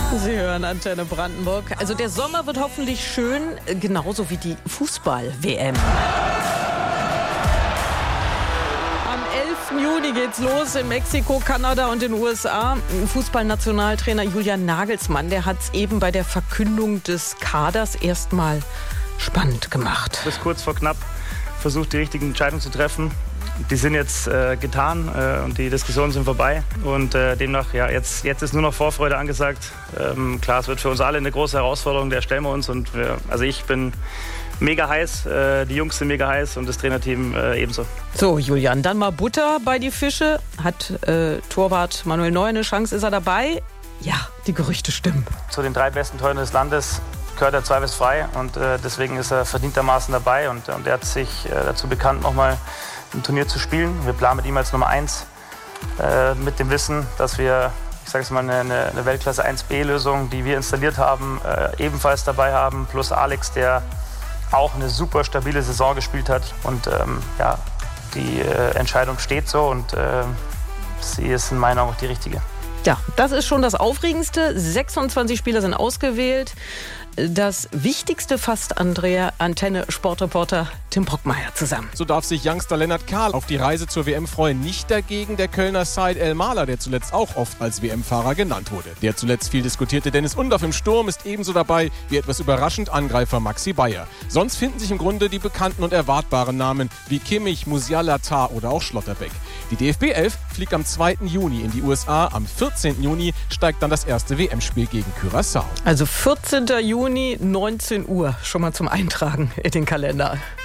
Sie hören Antenne Brandenburg. Also der Sommer wird hoffentlich schön, genauso wie die Fußball-WM. Am 11. Juni geht's los in Mexiko, Kanada und den USA. Fußballnationaltrainer Julian Nagelsmann, der hat es eben bei der Verkündung des Kaders erstmal spannend gemacht. Bis kurz vor knapp versucht, die richtigen Entscheidungen zu treffen. Die sind jetzt getan und die Diskussionen sind vorbei. Und demnach, ja, jetzt ist nur noch Vorfreude angesagt. Klar, es wird für uns alle eine große Herausforderung, der stellen wir uns. Und also ich bin mega heiß, die Jungs sind mega heiß und das Trainerteam ebenso. So, Julian, dann mal Butter bei die Fische. Hat Torwart Manuel Neuer eine Chance? Ist er dabei? Ja, die Gerüchte stimmen. Zu den 3 besten Torhütern des Landes gehört er zweifelsfrei und deswegen ist er verdientermaßen dabei. Und er hat sich dazu bekannt, nochmal ein Turnier zu spielen. Wir planen mit ihm als Nummer 1 mit dem Wissen, dass wir, ich sage es mal, eine Weltklasse 1B-Lösung, die wir installiert haben, ebenfalls dabei haben. Plus Alex, der auch eine super stabile Saison gespielt hat. Und ja, die Entscheidung steht so und sie ist in meinen Augen auch die richtige. Ja, das ist schon das Aufregendste. 26 Spieler sind ausgewählt. Das Wichtigste fasst Antenne-Sportreporter Tim Brockmeier zusammen. So darf sich Youngster Lennart Kahl auf die Reise zur WM freuen. Nicht dagegen der Kölner Said El-Mahler, der zuletzt auch oft als WM-Fahrer genannt wurde. Der zuletzt viel diskutierte Dennis Undorf im Sturm ist ebenso dabei wie etwas überraschend Angreifer Maxi Bayer. Sonst finden sich im Grunde die bekannten und erwartbaren Namen wie Kimmich, Musiala, Tah oder auch Schlotterbeck. Die DFB 11 fliegt am 2. Juni in die USA. Am 14. Juni steigt dann das erste WM-Spiel gegen Curaçao. Also 14. Juni, 19 Uhr. Schon mal zum Eintragen in den Kalender.